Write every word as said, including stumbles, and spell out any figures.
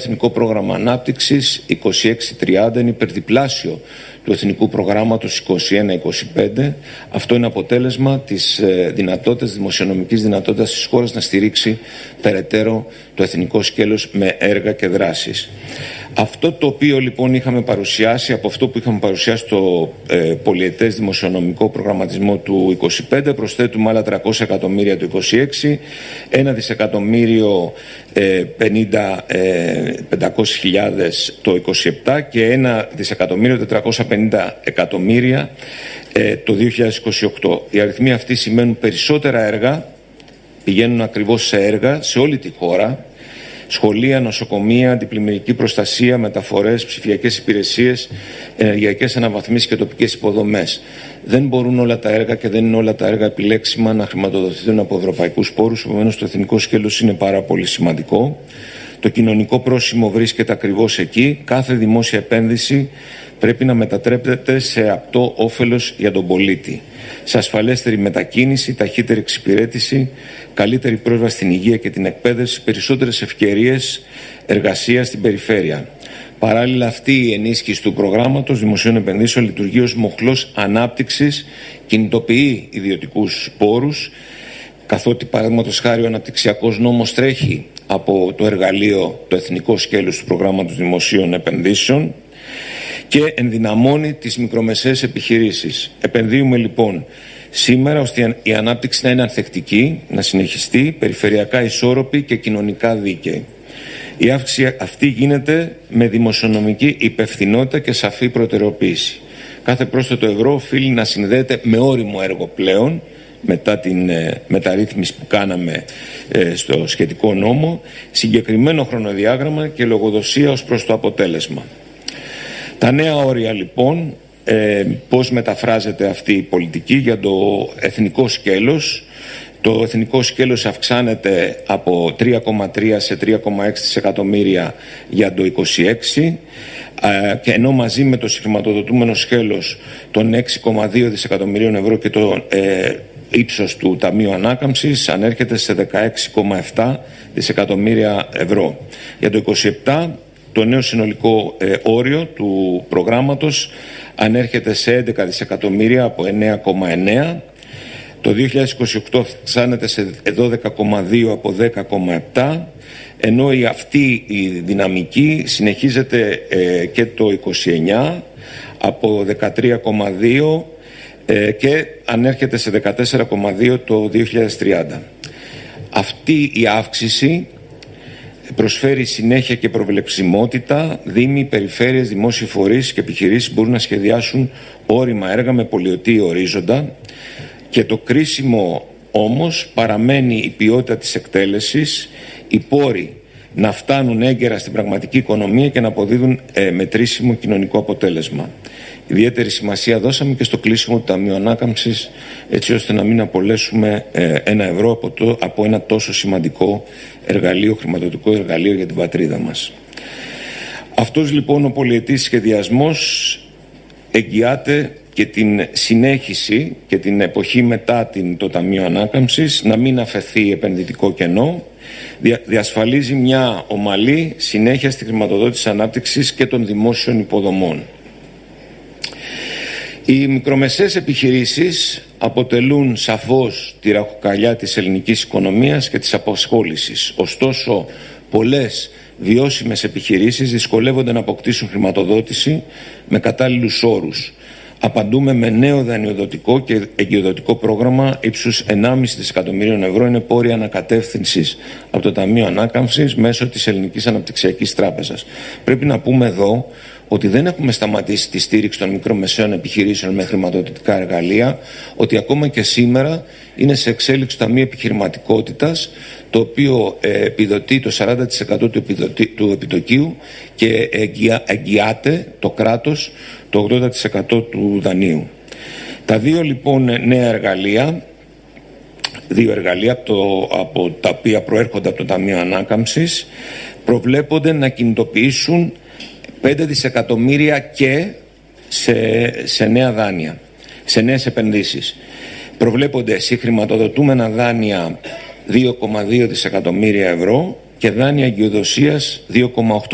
Εθνικό Πρόγραμμα Ανάπτυξης είκοσι έξι τριάντα είναι υπερδιπλάσιο του Εθνικού Προγράμματος είκοσι ένα είκοσι πέντε. Αυτό είναι αποτέλεσμα της δυνατότητας, δημοσιονομικής δυνατότητας της χώρας να στηρίξει περαιτέρω το εθνικό σκέλος με έργα και δράσεις. Αυτό το οποίο λοιπόν είχαμε παρουσιάσει, από αυτό που είχαμε παρουσιάσει στο ε, πολυετές δημοσιονομικό προγραμματισμό του είκοσι πέντε, προσθέτουμε άλλα τριακόσια εκατομμύρια του είκοσι έξι, ένα δισεκατομμύριο ε, πενήντα, ε, πεντακόσιες χιλιάδες το είκοσι επτά και ένα δισεκατομμύριο τετρακόσια πενήντα εκατομμύρια ε, το δύο χιλιάδες είκοσι οκτώ. Οι αριθμοί αυτοί σημαίνουν περισσότερα έργα, πηγαίνουν ακριβώς σε έργα σε όλη τη χώρα. Σχολεία, νοσοκομεία, αντιπλημμυρική προστασία, μεταφορές, ψηφιακές υπηρεσίες, ενεργειακές αναβαθμίσεις και τοπικές υποδομές. Δεν μπορούν όλα τα έργα και δεν είναι όλα τα έργα επιλέξιμα να χρηματοδοτηθούν από ευρωπαϊκούς πόρους, επομένως το εθνικό σκέλος είναι πάρα πολύ σημαντικό. Το κοινωνικό πρόσημο βρίσκεται ακριβώς εκεί. Κάθε δημόσια επένδυση πρέπει να μετατρέπεται σε απτό όφελος για τον πολίτη. Σε ασφαλέστερη μετακίνηση, ταχύτερη εξυπηρέτηση, καλύτερη πρόσβαση στην υγεία και την εκπαίδευση, περισσότερες ευκαιρίες εργασίας στην περιφέρεια. Παράλληλα, αυτή η ενίσχυση του προγράμματος δημοσίων επενδύσεων λειτουργεί ως μοχλός ανάπτυξης, κινητοποιεί ιδιωτικούς πόρους, καθότι παραδείγματος χάρη ο αναπτυξιακός νόμος τρέχει από το εργαλείο, το εθνικό σκέλος του προγράμματος δημοσίων επενδύσεων, και ενδυναμώνει τις μικρομεσαίες επιχειρήσεις. Επενδύουμε λοιπόν σήμερα ώστε η ανάπτυξη να είναι ανθεκτική, να συνεχιστεί, περιφερειακά ισόρροπη και κοινωνικά δίκαιη. Η αύξηση αυτή γίνεται με δημοσιονομική υπευθυνότητα και σαφή προτεραιοποίηση. Κάθε πρόσθετο ευρώ οφείλει να συνδέεται με όριμο έργο πλέον, μετά την ε, μεταρρύθμιση που κάναμε ε, στο σχετικό νόμο, συγκεκριμένο χρονοδιάγραμμα και λογοδοσία ως προς το αποτέλεσμα. Τα νέα όρια λοιπόν, ε, πώς μεταφράζεται αυτή η πολιτική για το εθνικό σκέλος. Το εθνικό σκέλος αυξάνεται από τρία κόμμα τρία σε τρία κόμμα έξι δισεκατομμύρια για το είκοσι έξι, ε, και ενώ μαζί με το συγχρηματοδοτούμενο σκέλος των έξι κόμμα δύο δισεκατομμυρίων ευρώ και το ε, ύψος του Ταμείου Ανάκαμψης ανέρχεται σε δεκαέξι κόμμα επτά δισεκατομμύρια ευρώ. Για το είκοσι επτά το νέο συνολικό ε, όριο του προγράμματος ανέρχεται σε έντεκα δισεκατομμύρια από εννέα κόμμα εννέα. Το δύο χιλιάδες είκοσι οκτώ αυξάνεται σε δώδεκα κόμμα δύο από δέκα κόμμα επτά, ενώ η, αυτή η δυναμική συνεχίζεται ε, και το είκοσι εννέα από δεκατρία κόμμα δύο ε, και ανέρχεται σε δεκατέσσερα κόμμα δύο το δύο χιλιάδες τριάντα. Αυτή η αύξηση προσφέρει συνέχεια και προβλεψιμότητα. Δήμοι, περιφέρειες, δημόσιοι φορείς και επιχειρήσεις μπορούν να σχεδιάσουν όριμα έργα με πολυετή ορίζοντα, και το κρίσιμο όμως παραμένει η ποιότητα της εκτέλεσης, οι πόροι να φτάνουν έγκαιρα στην πραγματική οικονομία και να αποδίδουν ε, μετρήσιμο κοινωνικό αποτέλεσμα. Ιδιαίτερη σημασία δώσαμε και στο κλείσιμο του Ταμείου Ανάκαμψης, έτσι ώστε να μην απολέσουμε ε, ένα ευρώ από, το, από ένα τόσο σημαντικό εργαλείο, χρηματοδοτικό εργαλείο για την πατρίδα μας. Αυτός λοιπόν ο πολυετής σχεδιασμός εγγυάται και την συνέχιση και την εποχή μετά την, το Ταμείο Ανάκαμψης, να μην αφαιθεί επενδυτικό κενό, δια, διασφαλίζει μια ομαλή συνέχεια στη χρηματοδότηση ανάπτυξης και των δημόσιων υποδομών. Οι μικρομεσαίες επιχειρήσεις αποτελούν σαφώς τη ραχοκαλιά της ελληνικής οικονομίας και της απασχόλησης. Ωστόσο, πολλές βιώσιμες επιχειρήσεις δυσκολεύονται να αποκτήσουν χρηματοδότηση με κατάλληλους όρους. Απαντούμε με νέο δανειοδοτικό και εγκυοδοτικό πρόγραμμα ύψους ενάμιση δισεκατομμυρίων ευρώ. Είναι πόροι ανακατεύθυνσης από το Ταμείο Ανάκαμψης μέσω της Ελληνικής Αναπτυξιακής Τράπεζας. Πρέπει να πούμε εδώ ότι δεν έχουμε σταματήσει τη στήριξη των μικρομεσαίων επιχειρήσεων με χρηματοδοτικά εργαλεία, ότι ακόμα και σήμερα είναι σε εξέλιξη το Ταμείο Επιχειρηματικότητας, το οποίο ε, επιδοτεί το σαράντα τοις εκατό του, επιδοτή, του επιτοκίου και εγγυά, εγγυάται το κράτος το ογδόντα τοις εκατό του δανείου. Τα δύο λοιπόν νέα εργαλεία, δύο εργαλεία από, το, από τα οποία προέρχονται από το Ταμείο Ανάκαμψης, προβλέπονται να κινητοποιήσουν πέντε δισεκατομμύρια και σε, σε νέα δάνεια, σε νέες επενδύσεις. Προβλέπονται συγχρηματοδοτούμενα δάνεια δύο κόμμα δύο δισεκατομμύρια ευρώ και δάνεια εγκυοδοσίας δύο κόμμα οκτώ